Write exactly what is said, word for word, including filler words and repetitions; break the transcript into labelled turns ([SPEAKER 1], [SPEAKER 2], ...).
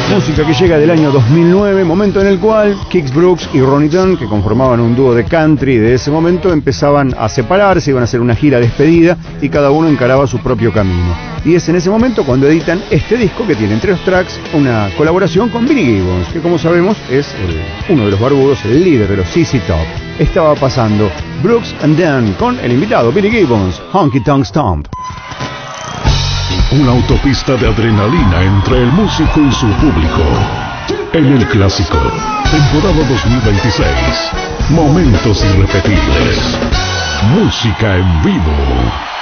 [SPEAKER 1] Música que llega del año dos mil nueve, momento en el cual Kix Brooks y Ronnie Dunn, que conformaban un dúo de country de ese momento, empezaban a separarse, iban a hacer una gira despedida y cada uno encaraba su propio camino. Y es en ese momento cuando editan este disco que tiene entre los tracks una colaboración con Billy Gibbons, que como sabemos es el, uno de los barbudos, el líder de los Z Z Top. Estaba pasando Brooks and Dunn con el invitado Billy Gibbons, Honky Tonk Stomp.
[SPEAKER 2] Una autopista de adrenalina entre el músico y su público. En el Clásico, temporada dos mil veintiséis. Momentos irrepetibles. Música en vivo.